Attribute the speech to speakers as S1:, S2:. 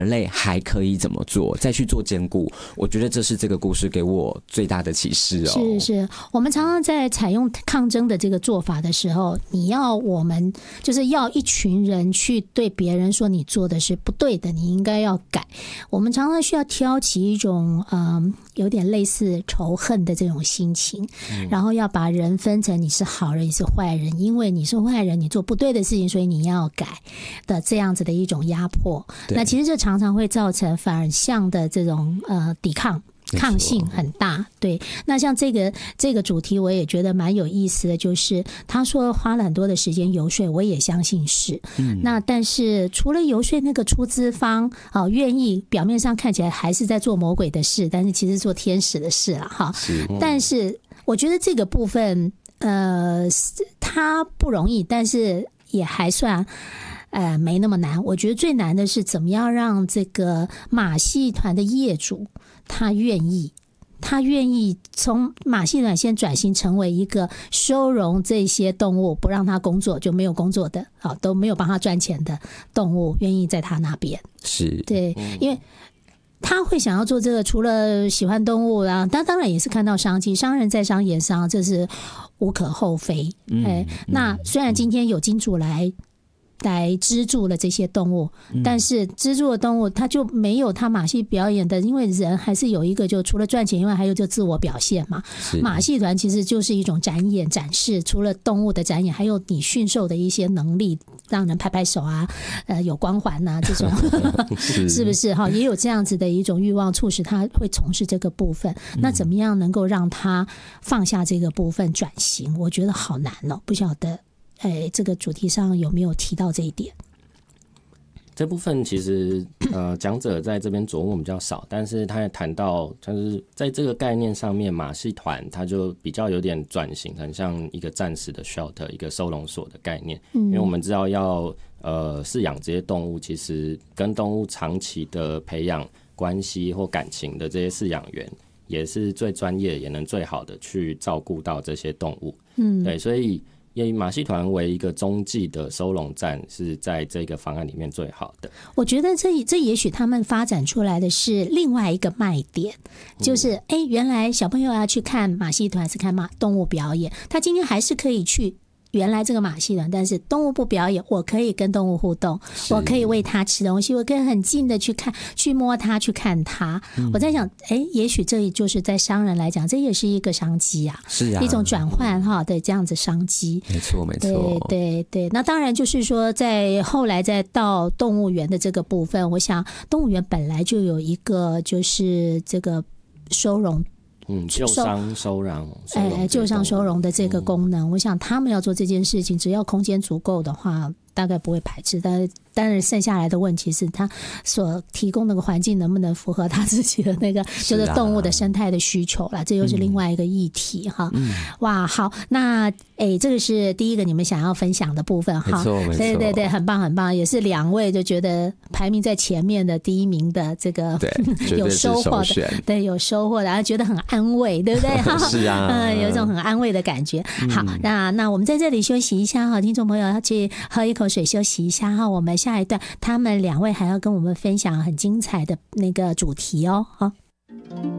S1: 人类还可以怎么做，再去做兼顾。我觉得这是这个故事给我最大的启示哦。
S2: 是，我们常常在采用抗争的这个做法的时候，我们就是要一群人去对别人说你做的是不对的，你应该要改。我们常常需要挑起一种有点类似仇恨的这种心情，然后要把人分成你是好人你是坏人，因为你是坏人你做不对的事情，所以你要改的这样子的一种压迫。那其实这常常会造成反向的这种抵抗性很大。对，那像这个主题我也觉得蛮有意思的，就是他说花了很多的时间游说，我也相信是。那但是除了游说那个出资方愿意表面上看起来还是在做魔鬼的事，但是其实做天使的事啦哈。但是我觉得这个部分他不容易，但是也还算没那么难。我觉得最难的是怎么样让这个马戏团的业主他愿意从马戏团先转型成为一个收容这些动物，不让他工作就没有工作的都没有帮他赚钱的动物，愿意在他那边。是对，因为他会想要做这个，除了喜欢动物啊，他当然也是看到商机，商人在商言商，这是无可厚非。那虽然今天有金主来资助了这些动物，但是资助的动物它就没有他马戏表演的，因为人还是有一个，就除了赚钱以外还有就自我表现嘛。马戏团其实就是一种展演展示，除了动物的展演，还有你驯兽的一些能力，让人拍拍手啊，有光环啊这种是不是也有这样子的一种欲望促使他会从事这个部分。那怎么样能够让他放下这个部分转型，我觉得好难哦，不晓得这个主题上有没有提到这一点？
S3: 这部分其实讲者在这边琢磨比较少，但是他也谈到，就是在这个概念上面，马戏团它就比较有点转型，很像一个暂时的 shelter， 一个收容所的概念。因为我们知道要饲养这些动物，其实跟动物长期的培养关系或感情的这些饲养员，也是最专业也能最好的去照顾到这些动物。对，所以以马戏团为一个中继的收容站，是在这个方案里面最好的。
S2: 我觉得这也许他们发展出来的是另外一个卖点，就是原来小朋友要去看马戏团是看动物表演，他今天还是可以去原来这个马戏团，但是动物不表演，我可以跟动物互动，我可以喂它吃东西，我可以很近的去看去摸它去看它。我在想也许这就是在商人来讲，这也是一个商机啊，是啊，一种转换的这样子商机。
S1: 没错没错，
S2: 对。那当然就是说在后来再到动物园的这个部分，我想动物园本来就有一个就是这个收容
S3: 救伤收容，
S2: 救伤收容的这个功能，我想他们要做这件事情，只要空间足够的话，大概不会排斥。但是剩下来的问题是他所提供那个环境能不能符合他自己的那个就是动物的生态的需求啦，这又是另外一个议题哈。哇，好，那这个是第一个你们想要分享的部分哈。对，很棒很棒，也是两位就觉得排名在前面的第一名的这个有收获的，对，有收获的，然后觉得很安慰，对不对？是啊，有一种很安慰的感觉。好，那我们在这里休息一下哈，听众朋友要去喝一口水休息一下哈，我们下一段他们两位还要跟我们分享很精彩的那个主题哦。